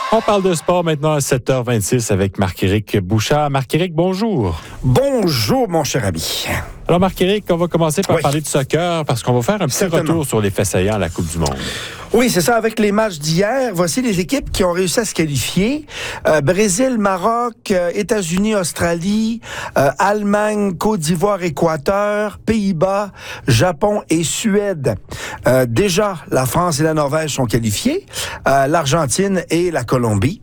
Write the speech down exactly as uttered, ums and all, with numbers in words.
On parle de sport maintenant à sept heures vingt-six avec Marc-Éric Bouchard. Marc-Éric, bonjour. Bonjour, mon cher ami. Alors, Marc-Éric, on va commencer par oui. parler de soccer parce qu'on va faire un petit Certainement. retour sur les faits saillants à la Coupe du Monde. Oui, c'est ça. Avec les matchs d'hier, voici les équipes qui ont réussi à se qualifier. Euh, Brésil, Maroc, euh, États-Unis, Australie, euh, Allemagne, Côte d'Ivoire, Équateur, Pays-Bas, Japon et Suède. Euh, déjà, la France et la Norvège sont qualifiées. Euh, L'Argentine et la Colombie.